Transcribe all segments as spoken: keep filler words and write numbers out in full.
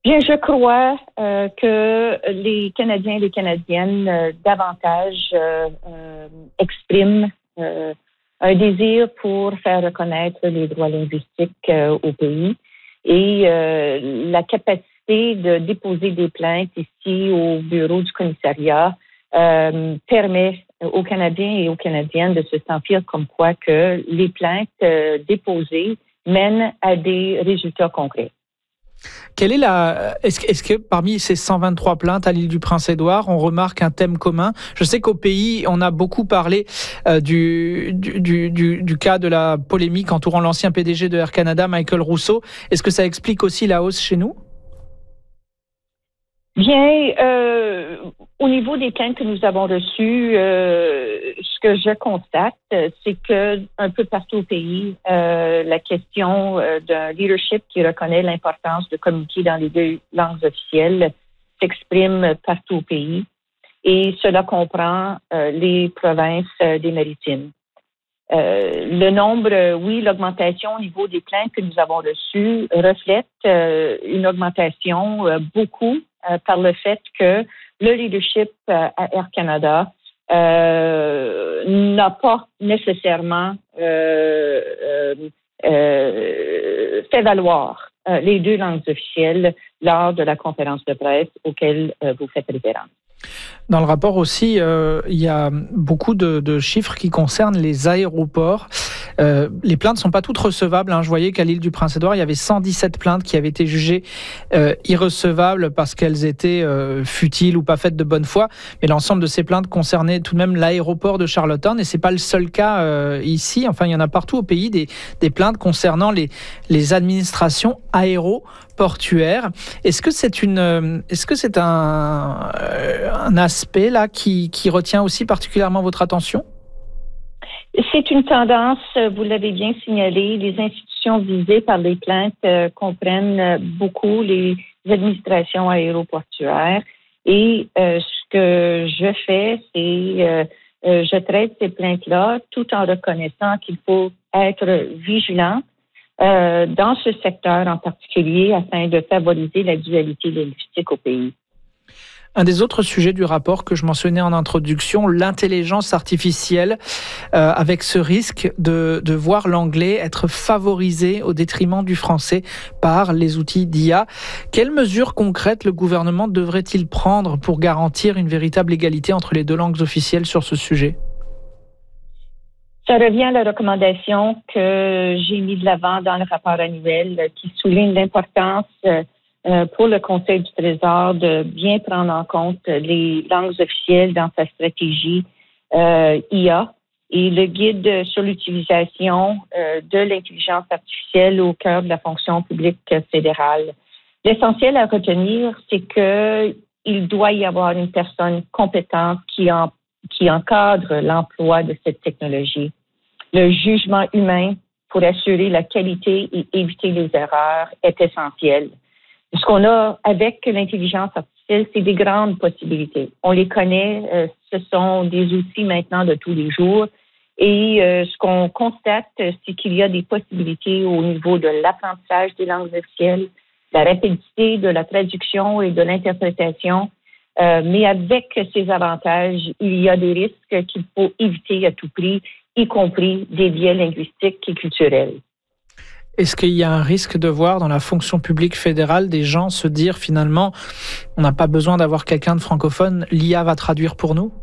Bien, je crois euh, que les Canadiens et les Canadiennes euh, davantage euh, euh, expriment euh, un désir pour faire reconnaître les droits linguistiques euh, au pays et euh, la capacité de déposer des plaintes ici au bureau du commissariat euh, permet aux Canadiens et aux Canadiennes de se sentir comme quoi que les plaintes euh, déposées mènent à des résultats concrets. Quelle est la, est-ce, que- est-ce que parmi ces cent vingt-trois plaintes à l'île du Prince-Édouard, on remarque un thème commun? Je sais qu'au pays, on a beaucoup parlé euh, du, du, du, du, du cas de la polémique entourant l'ancien P D G de Air Canada, Michael Rousseau. Est-ce que ça explique aussi la hausse chez nous? Bien, euh, au niveau des plaintes que nous avons reçues, euh, ce que je constate, c'est que un peu partout au pays, euh, la question euh, d'un leadership qui reconnaît l'importance de communiquer dans les deux langues officielles s'exprime partout au pays, et cela comprend euh, les provinces euh, des Maritimes. Euh, le nombre, euh, oui, l'augmentation au niveau des plaintes que nous avons reçues reflète euh, une augmentation euh, beaucoup euh, par le fait que le leadership euh, à Air Canada euh, n'a pas nécessairement euh, euh, euh, fait valoir euh, les deux langues officielles lors de la conférence de presse auquel euh, vous faites référence. Dans le rapport aussi, euh, il y a beaucoup de, de chiffres qui concernent les aéroports. Euh, les plaintes ne sont pas toutes recevables. Hein. Je voyais qu'à l'île du Prince-Édouard, il y avait cent dix-sept plaintes qui avaient été jugées euh, irrecevables parce qu'elles étaient euh, futiles ou pas faites de bonne foi. Mais l'ensemble de ces plaintes concernaient tout de même l'aéroport de Charlottetown. Et ce n'est pas le seul cas euh, ici. Enfin, il y en a partout au pays des, des plaintes concernant les, les administrations aéroportuaires. Est-ce que c'est, une, est-ce que c'est un, un aspect là qui, qui retient aussi particulièrement votre attention? C'est une tendance, vous l'avez bien signalé, les institutions visées par les plaintes euh, comprennent beaucoup les administrations aéroportuaires et euh, ce que je fais, c'est euh, euh, je traite ces plaintes-là tout en reconnaissant qu'il faut être vigilant euh, dans ce secteur en particulier afin de favoriser la dualité linguistique au pays. Un des autres sujets du rapport que je mentionnais en introduction, l'intelligence artificielle, euh, avec ce risque de, de voir l'anglais être favorisé au détriment du français par les outils d'I A. Quelles mesures concrètes le gouvernement devrait-il prendre pour garantir une véritable égalité entre les deux langues officielles sur ce sujet? Ça revient à la recommandation que j'ai mise de l'avant dans le rapport annuel qui souligne l'importance euh, Euh, pour le Conseil du Trésor de bien prendre en compte les langues officielles dans sa stratégie euh, I A et le guide sur l'utilisation euh, de l'intelligence artificielle au cœur de la fonction publique fédérale. L'essentiel à retenir, c'est qu'il doit y avoir une personne compétente qui, en, qui encadre l'emploi de cette technologie. Le jugement humain pour assurer la qualité et éviter les erreurs est essentiel. Ce qu'on a avec l'intelligence artificielle, c'est des grandes possibilités. On les connaît, euh, ce sont des outils maintenant de tous les jours. Et euh, ce qu'on constate, c'est qu'il y a des possibilités au niveau de l'apprentissage des langues officielles, la rapidité de la traduction et de l'interprétation. Euh, mais avec ces avantages, il y a des risques qu'il faut éviter à tout prix, y compris des biais linguistiques et culturels. Est-ce qu'il y a un risque de voir dans la fonction publique fédérale des gens se dire finalement on n'a pas besoin d'avoir quelqu'un de francophone, l'I A va traduire pour nous?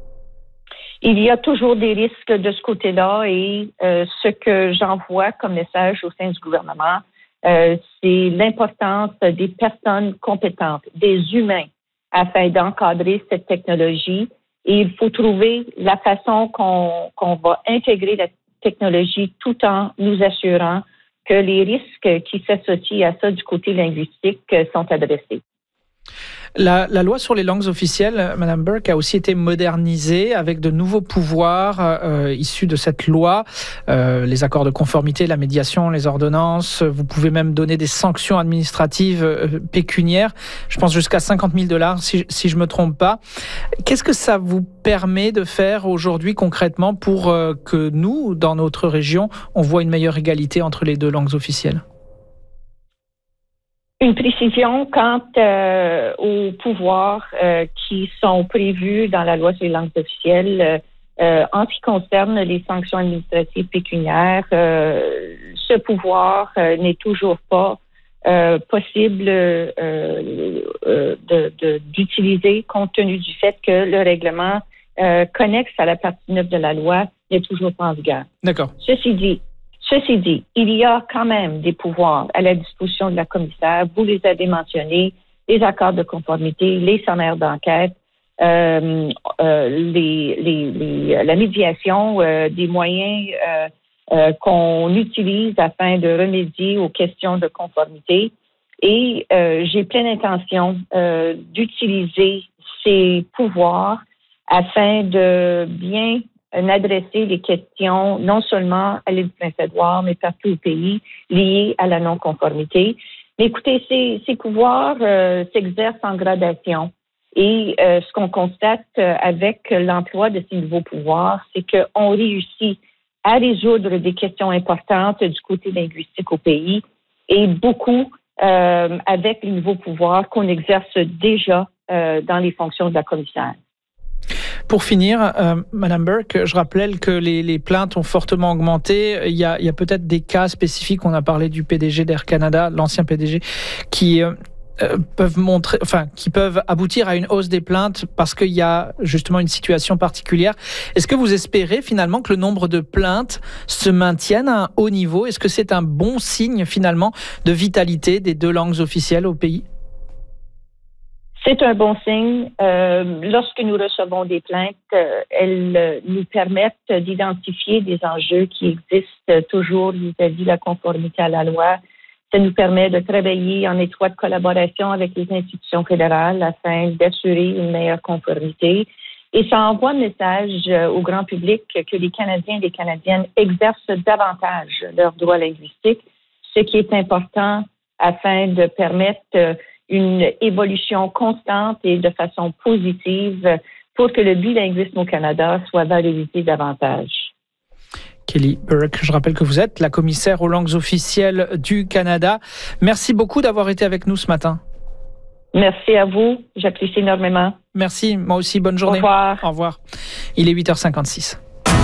Il y a toujours des risques de ce côté-là et euh, ce que j'envoie comme message au sein du gouvernement, euh, c'est l'importance des personnes compétentes, des humains, afin d'encadrer cette technologie. Et il faut trouver la façon qu'on, qu'on va intégrer la technologie tout en nous assurant que les risques qui s'associent à ça du côté linguistique sont adressés. La, la loi sur les langues officielles, Madame Burke, a aussi été modernisée avec de nouveaux pouvoirs euh, issus de cette loi, euh, les accords de conformité, la médiation, les ordonnances. Vous pouvez même donner des sanctions administratives euh, pécuniaires. Je pense jusqu'à cinquante mille dollars, si, si je me trompe pas. Qu'est-ce que ça vous permet de faire aujourd'hui concrètement pour euh, que nous, dans notre région, on voit une meilleure égalité entre les deux langues officielles? Une précision quant euh, aux pouvoirs euh, qui sont prévus dans la loi sur les langues officielles euh, en ce qui concerne les sanctions administratives pécuniaires. Euh, ce pouvoir euh, n'est toujours pas euh, possible euh, euh, de, de, d'utiliser compte tenu du fait que le règlement euh, connexe à la partie neuf de la loi n'est toujours pas en vigueur. D'accord. Ceci dit, Ceci dit, il y a quand même des pouvoirs à la disposition de la commissaire. Vous les avez mentionnés, les accords de conformité, les sommaires d'enquête, euh, euh, les, les, les, la médiation, euh, des moyens euh, euh, qu'on utilise afin de remédier aux questions de conformité. Et euh, j'ai pleine intention euh, d'utiliser ces pouvoirs afin de bien adresser les questions non seulement à l'île du Prince-Édouard, mais partout au pays, liées à la non-conformité. Mais écoutez, ces, ces pouvoirs euh, s'exercent en gradation. Et euh, ce qu'on constate euh, avec l'emploi de ces nouveaux pouvoirs, c'est qu'on réussit à résoudre des questions importantes du côté linguistique au pays et beaucoup euh, avec les nouveaux pouvoirs qu'on exerce déjà euh, dans les fonctions de la commissaire. Pour finir, euh, Madame Burke, je rappelle que les, les plaintes ont fortement augmenté. Il y a, il y a peut-être des cas spécifiques. On a parlé du P D G d'Air Canada, l'ancien P D G, qui euh, peuvent montrer, enfin, qui peuvent aboutir à une hausse des plaintes parce qu'il y a justement une situation particulière. Est-ce que vous espérez finalement que le nombre de plaintes se maintienne à un haut niveau? Est-ce que c'est un bon signe finalement de vitalité des deux langues officielles au pays? C'est un bon signe. Euh, lorsque nous recevons des plaintes, euh, elles euh, nous permettent d'identifier des enjeux qui existent toujours vis-à-vis de la conformité à la loi. Ça nous permet de travailler en étroite collaboration avec les institutions fédérales afin d'assurer une meilleure conformité. Et ça envoie un message au grand public que les Canadiens et les Canadiennes exercent davantage leurs droits linguistiques, ce qui est important afin de permettre une évolution constante et de façon positive pour que le bilinguisme au Canada soit valorisé davantage. Kelly Burke, je rappelle que vous êtes la commissaire aux langues officielles du Canada. Merci beaucoup d'avoir été avec nous ce matin. Merci à vous, j'apprécie énormément. Merci, moi aussi, bonne journée. Au revoir. Au revoir. Il est huit heures cinquante-six.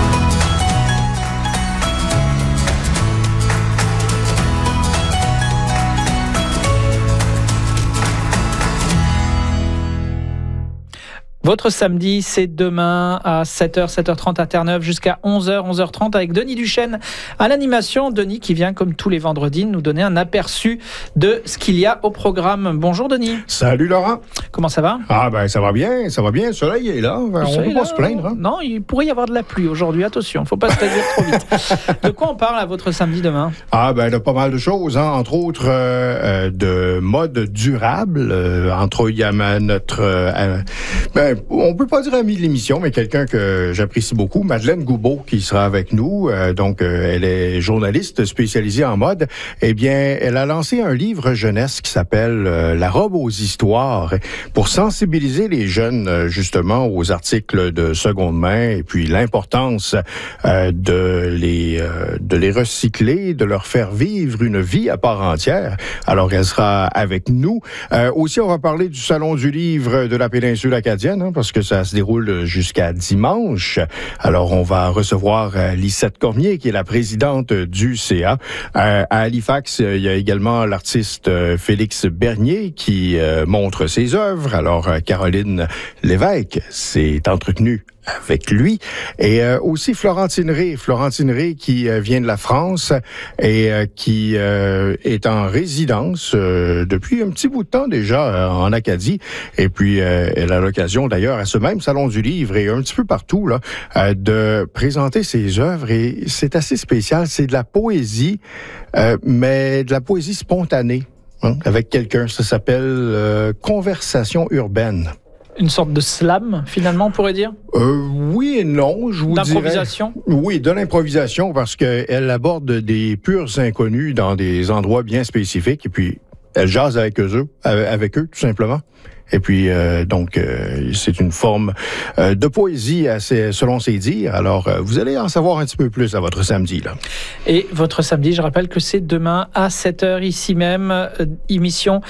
Votre samedi, c'est demain à sept heures, sept heures trente à Terre-Neuve jusqu'à onze heures, onze heures trente avec Denis Duchesne à l'animation. Denis qui vient comme tous les vendredis nous donner un aperçu de ce qu'il y a au programme. Bonjour Denis. Salut Laurent. Comment ça va? Ah ben ça va bien, ça va bien. Le soleil est là, on ne peut pas se plaindre. Hein? Non, il pourrait y avoir de la pluie aujourd'hui, attention, il ne faut pas se dire trop vite. De quoi on parle à votre samedi demain? Ah ben de pas mal de choses, hein? Entre autres euh, de mode durable. Euh, entre il y a notre... Euh, ben, on peut pas dire ami de l'émission, mais quelqu'un que j'apprécie beaucoup, Madeleine Goubeau, qui sera avec nous. Euh, donc, euh, elle est journaliste spécialisée en mode. Eh bien, elle a lancé un livre jeunesse qui s'appelle euh, La robe aux histoires, pour sensibiliser les jeunes, euh, justement, aux articles de seconde main et puis l'importance euh, de les euh, de les recycler, de leur faire vivre une vie à part entière. Alors, elle sera avec nous. Euh, aussi, on va parler du Salon du livre de la péninsule acadienne, hein, parce que ça se déroule jusqu'à dimanche. Alors, on va recevoir euh, Lisette Cormier, qui est la présidente du C A. Euh, à Halifax, il y a également l'artiste euh, Félix Bernier qui euh, montre ses œuvres. Alors, euh, Caroline Lévesque s'est entretenue avec lui. Et euh, aussi Florentine Rey, Florentine Rey qui euh, vient de la France et euh, qui euh, est en résidence euh, depuis un petit bout de temps déjà euh, en Acadie. Et puis, euh, elle a l'occasion d'ailleurs à ce même Salon du Livre et un petit peu partout là euh, de présenter ses œuvres. Et c'est assez spécial, c'est de la poésie, euh, mais de la poésie spontanée, hein, avec quelqu'un. Ça s'appelle euh, Conversation urbaine. Une sorte de slam, finalement, on pourrait dire? Euh, oui et non, je vous dirais. D'improvisation? Oui, de l'improvisation, parce qu'elle aborde des purs inconnus dans des endroits bien spécifiques, et puis elle jase avec eux, avec eux, tout simplement. Et puis, euh, donc, euh, c'est une forme euh, de poésie assez, selon ses dires. Alors, euh, vous allez en savoir un petit peu plus à votre samedi, là. Et votre samedi, je rappelle que c'est demain à sept heures, ici même, euh, émission